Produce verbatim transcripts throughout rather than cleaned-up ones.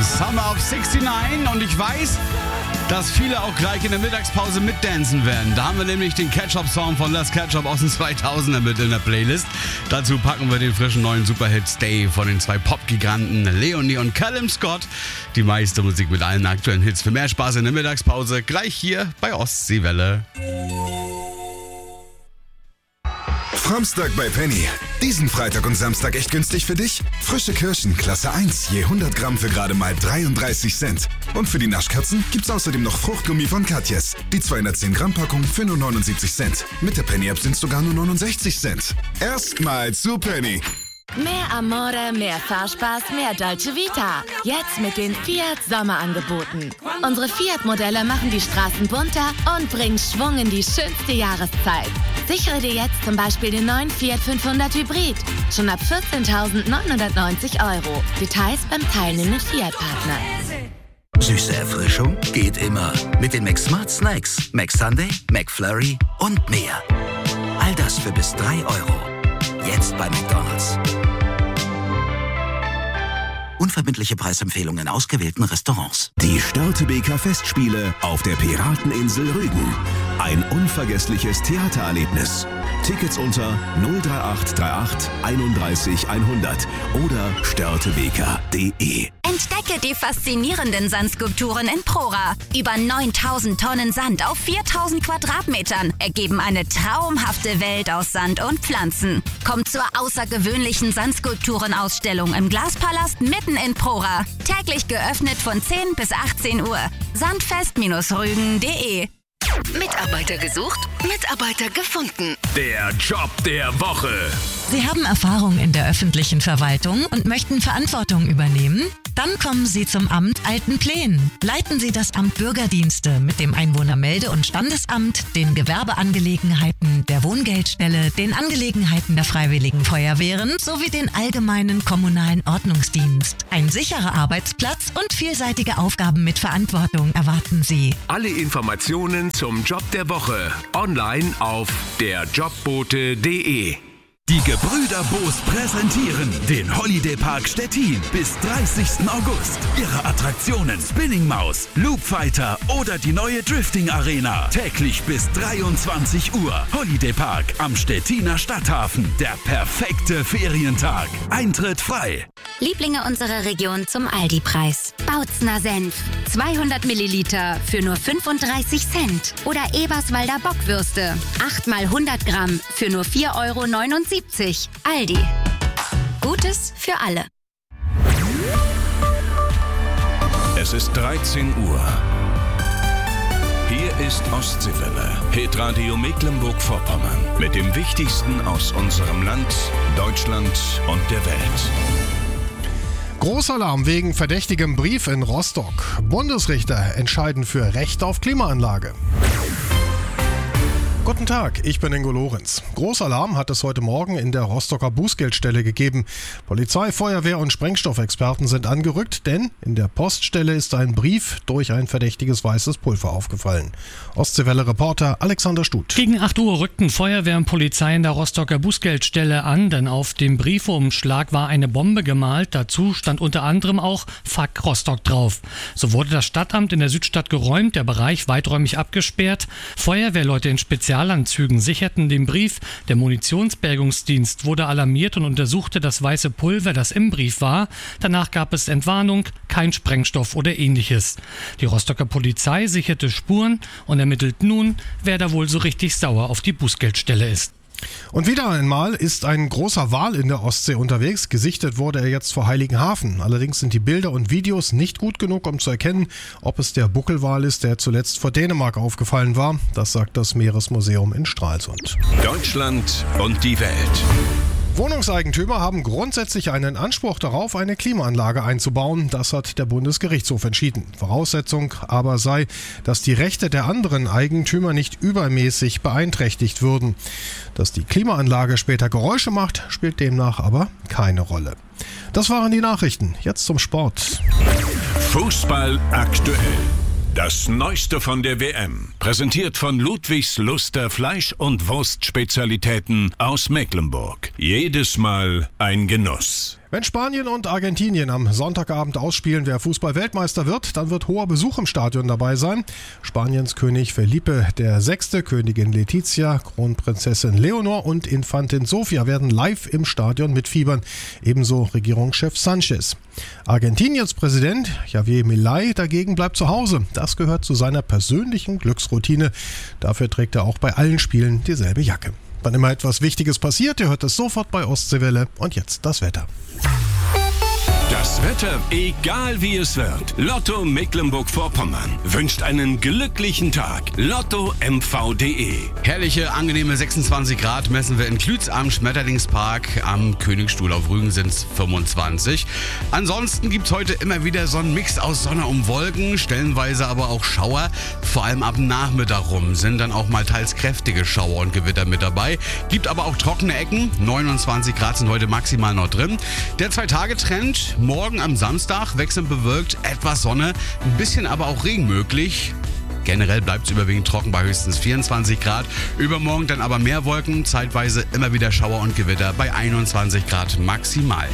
Summer of sixty-nine. Und ich weiß, dass viele auch gleich in der Mittagspause mitdancen werden. Da haben wir nämlich den Ketchup-Song von Las Ketchup aus den zweitausender mit in der Playlist. Dazu packen wir den frischen neuen Superhit Stay von den zwei Pop-Giganten Leonie und Callum Scott. Die meiste Musik mit allen aktuellen Hits. Für mehr Spaß in der Mittagspause gleich hier bei Ostseewelle. Samstag bei Penny. Diesen Freitag und Samstag echt günstig für dich? Frische Kirschen, Klasse eins, je hundert Gramm für gerade mal dreiunddreißig Cent. Und für die Naschkatzen gibt's außerdem noch Fruchtgummi von Katjes. Die zweihundertzehn Gramm Packung für nur neunundsiebzig Cent. Mit der Penny-App sind's sogar nur neunundsechzig Cent. Erstmal zu Penny. Mehr Amore, mehr Fahrspaß, mehr Dolce Vita. Jetzt mit den Fiat Sommerangeboten. Unsere Fiat-Modelle machen die Straßen bunter und bringen Schwung in die schönste Jahreszeit. Sichere dir jetzt zum Beispiel den neuen Fiat fünfhundert Hybrid. Schon ab vierzehntausendneunhundertneunzig Euro. Details beim teilnehmenden Fiat-Partner. Süße Erfrischung geht immer. Mit den McSmart Snacks, McSunday, McFlurry und mehr. All das für bis drei Euro. Jetzt bei McDonald's. Unverbindliche Preisempfehlungen in ausgewählten Restaurants. Die Störtebeker Festspiele auf der Pirateninsel Rügen. Ein unvergessliches Theatererlebnis. Tickets unter null drei acht drei acht einunddreißig hundert oder störtebeker punkt de. Entdecke die faszinierenden Sandskulpturen in Prora. Über neuntausend Tonnen Sand auf viertausend Quadratmetern ergeben eine traumhafte Welt aus Sand und Pflanzen. Komm zur außergewöhnlichen Sandskulpturenausstellung im Glaspalast mitten in Prora. Täglich geöffnet von zehn bis achtzehn Uhr. sandfest Rügen punkt de. Mitarbeiter gesucht, Mitarbeiter gefunden. Der Job der Woche. Sie haben Erfahrung in der öffentlichen Verwaltung und möchten Verantwortung übernehmen? Dann kommen Sie zum Amt Altenplen. Leiten Sie das Amt Bürgerdienste mit dem Einwohnermelde- und Standesamt, den Gewerbeangelegenheiten, der Wohngeldstelle, den Angelegenheiten der Freiwilligen Feuerwehren sowie den allgemeinen kommunalen Ordnungsdienst. Ein sicherer Arbeitsplatz und vielseitige Aufgaben mit Verantwortung erwarten Sie. Alle Informationen zum Job der Woche online auf der jobbote punkt de. Die Gebrüder Boos präsentieren den Holiday Park Stettin bis dreißigsten August. Ihre Attraktionen Spinning Maus, Loop Fighter oder die neue Drifting Arena. Täglich bis dreiundzwanzig Uhr. Holiday Park am Stettiner Stadthafen. Der perfekte Ferientag. Eintritt frei. Lieblinge unserer Region zum Aldi-Preis. Bautzner Senf. zweihundert Milliliter für nur fünfunddreißig Cent. Oder Eberswalder Bockwürste. acht mal hundert Gramm für nur vier Euro neunundsiebzig. Aldi. Gutes für alle. Es ist dreizehn Uhr. Hier ist Ostseewelle, Hitradio Mecklenburg-Vorpommern. Mit dem Wichtigsten aus unserem Land, Deutschland und der Welt. Großalarm wegen verdächtigem Brief in Rostock. Bundesrichter entscheiden für Recht auf Klimaanlage. Guten Tag, ich bin Ingo Lorenz. Großalarm hat es heute Morgen in der Rostocker Bußgeldstelle gegeben. Polizei, Feuerwehr und Sprengstoffexperten sind angerückt, denn in der Poststelle ist ein Brief durch ein verdächtiges weißes Pulver aufgefallen. Ostseewelle-Reporter Alexander Stut. Gegen acht Uhr rückten Feuerwehr und Polizei in der Rostocker Bußgeldstelle an, denn auf dem Briefumschlag war eine Bombe gemalt. Dazu stand unter anderem auch Fuck Rostock drauf. So wurde das Stadtamt in der Südstadt geräumt, der Bereich weiträumig abgesperrt. Feuerwehrleute in Spezial Spezialanzügen sicherten den Brief. Der Munitionsbergungsdienst wurde alarmiert und untersuchte das weiße Pulver, das im Brief war. Danach gab es Entwarnung, kein Sprengstoff oder ähnliches. Die Rostocker Polizei sicherte Spuren und ermittelt nun, wer da wohl so richtig sauer auf die Bußgeldstelle ist. Und wieder einmal ist ein großer Wal in der Ostsee unterwegs. Gesichtet wurde er jetzt vor Heiligenhafen. Allerdings sind die Bilder und Videos nicht gut genug, um zu erkennen, ob es der Buckelwal ist, der zuletzt vor Dänemark aufgefallen war. Das sagt das Meeresmuseum in Stralsund. Deutschland und die Welt. Wohnungseigentümer haben grundsätzlich einen Anspruch darauf, eine Klimaanlage einzubauen. Das hat der Bundesgerichtshof entschieden. Voraussetzung aber sei, dass die Rechte der anderen Eigentümer nicht übermäßig beeinträchtigt würden. Dass die Klimaanlage später Geräusche macht, spielt demnach aber keine Rolle. Das waren die Nachrichten. Jetzt zum Sport. Fußball aktuell. Das Neueste von der W M, präsentiert von Ludwigs Luster Fleisch- und Wurstspezialitäten aus Mecklenburg. Jedes Mal ein Genuss. Wenn Spanien und Argentinien am Sonntagabend ausspielen, wer Fußball-Weltmeister wird, dann wird hoher Besuch im Stadion dabei sein. Spaniens König Felipe der Sechste, Königin Letizia, Kronprinzessin Leonor und Infantin Sofia werden live im Stadion mitfiebern, ebenso Regierungschef Sanchez. Argentiniens Präsident Javier Milei dagegen bleibt zu Hause. Das gehört zu seiner persönlichen Glücksroutine. Dafür trägt er auch bei allen Spielen dieselbe Jacke. Wann immer etwas Wichtiges passiert, ihr hört es sofort bei Ostseewelle. Und jetzt das Wetter. Das Wetter, egal wie es wird. Lotto Mecklenburg-Vorpommern wünscht einen glücklichen Tag. Lotto M V punkt de. Herrliche, angenehme sechsundzwanzig Grad messen wir in Klütz am Schmetterlingspark. Am Königstuhl auf Rügen sind es fünfundzwanzig. Ansonsten gibt es heute immer wieder so einen Mix aus Sonne und Wolken, stellenweise aber auch Schauer. Vor allem ab dem Nachmittag rum sind dann auch mal teils kräftige Schauer und Gewitter mit dabei. Gibt aber auch trockene Ecken. neunundzwanzig Grad sind heute maximal noch drin. Der Zwei-Tage-Trend. Morgen am Samstag wechselnd bewölkt, etwas Sonne, ein bisschen aber auch Regen möglich. Generell bleibt es überwiegend trocken bei höchstens vierundzwanzig Grad. Übermorgen dann aber mehr Wolken, zeitweise immer wieder Schauer und Gewitter bei einundzwanzig Grad maximal.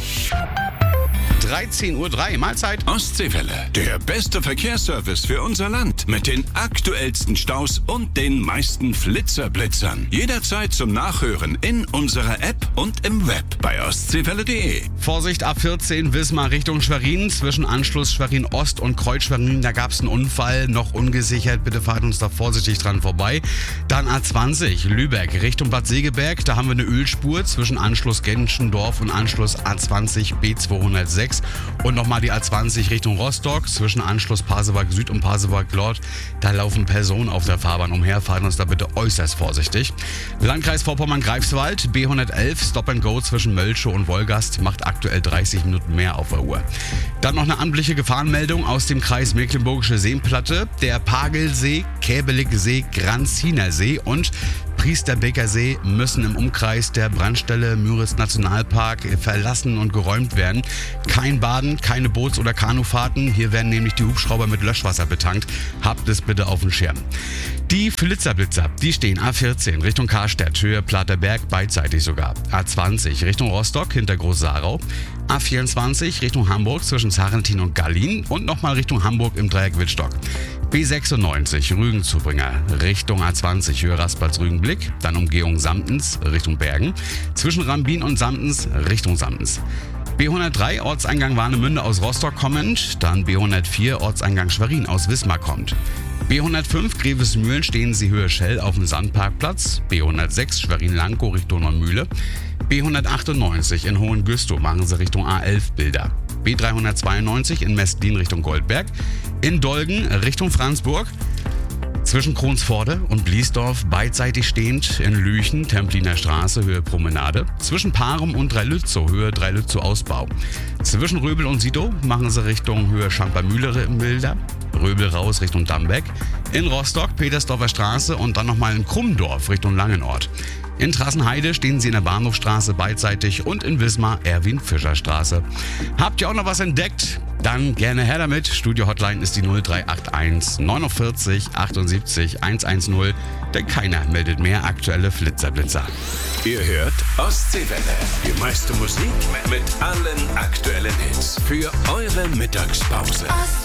dreizehn Uhr drei, Mahlzeit. Ostseewelle, der beste Verkehrsservice für unser Land. Mit den aktuellsten Staus und den meisten Flitzerblitzern. Jederzeit zum Nachhören in unserer App und im Web bei ostseewelle punkt de. Vorsicht, A vierzehn Wismar Richtung Schwerin. Zwischen Anschluss Schwerin Ost und Kreuz Schwerin, da gab es einen Unfall. Noch ungesichert, bitte fahrt uns da vorsichtig dran vorbei. Dann A zwanzig, Lübeck Richtung Bad Segeberg. Da haben wir eine Ölspur zwischen Anschluss Genschendorf und Anschluss A zwanzig B zweihundertsechs. Und nochmal die A zwanzig Richtung Rostock, zwischen Anschluss Pasewalk Süd und Pasewalk Nord. Da laufen Personen auf der Fahrbahn umher, fahren uns da bitte äußerst vorsichtig. Landkreis Vorpommern-Greifswald, B hundertelf, Stop and Go zwischen Mölschow und Wolgast, macht aktuell dreißig Minuten mehr auf der Uhr. Dann noch eine amtliche Gefahrenmeldung aus dem Kreis Mecklenburgische Seenplatte. Der Pagelsee, Käbeligsee, Granziner See und Priesterbeker See müssen im Umkreis der Brandstelle Müritz Nationalpark verlassen und geräumt werden. Kein Baden, keine Boots- oder Kanufahrten. Hier werden nämlich die Hubschrauber mit Löschwasser betankt. Habt es bitte auf dem Schirm. Die Flitzerblitzer, die stehen A vierzehn Richtung Karstedt, Höhe Platerberg, beidseitig sogar. A zwanzig Richtung Rostock hinter Groß-Sarau. A vierundzwanzig Richtung Hamburg zwischen Sarrentin und Gallien und nochmal Richtung Hamburg im Dreieck Wittstock. B sechsundneunzig Rügen-Zubringer Richtung A zwanzig Höhe Raspals-Rügenblick, dann Umgehung Samtens Richtung Bergen, zwischen Rambin und Samtens Richtung Samtens. B hundertdrei Ortseingang Warnemünde aus Rostock kommend, dann B hundertvier Ortseingang Schwerin aus Wismar kommt. B hundertfünf Grevesmühlen stehen Sie Höhe Schell auf dem Sandparkplatz, B hundertsechs Schwerin-Lankow Richtung Neumühle, B hundertachtundneunzig in Hohengüstow machen Sie Richtung A elf Bilder. B dreihundertzweiundneunzig in Mestlin Richtung Goldberg, in Dolgen Richtung Franzburg, zwischen Kronsforde und Bliesdorf beidseitig stehend in Lüchen, Templiner Straße, Höhe Promenade, zwischen Parum und Dreilützow, Höhe Dreilützow Ausbau, zwischen Röbel und Sidow machen Sie Richtung Höhe Schampermühle im Bilder, Röbel raus Richtung Dambeck, in Rostock Petersdorfer Straße und dann nochmal in Krummdorf Richtung Langenort. In Trassenheide stehen Sie in der Bahnhofstraße beidseitig und in Wismar Erwin-Fischer-Straße. Habt ihr auch noch was entdeckt? Dann gerne her damit. Studio-Hotline ist die null drei acht eins neunundvierzig achtundsiebzig hundertzehn, denn keiner meldet mehr aktuelle Flitzerblitzer. Ihr hört Ostseewelle, die meiste Musik mit allen aktuellen Hits für eure Mittagspause.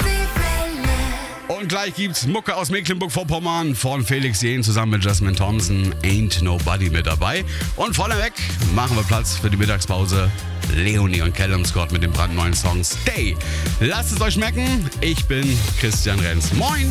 Und gleich gibt's Mucke aus Mecklenburg-Vorpommern von Felix Jähn zusammen mit Jasmine Thompson, Ain't Nobody mit dabei. Und vorneweg machen wir Platz für die Mittagspause. Leonie und Callum Scott mit dem brandneuen Song Stay. Lasst es euch schmecken. Ich bin Christian Renz. Moin!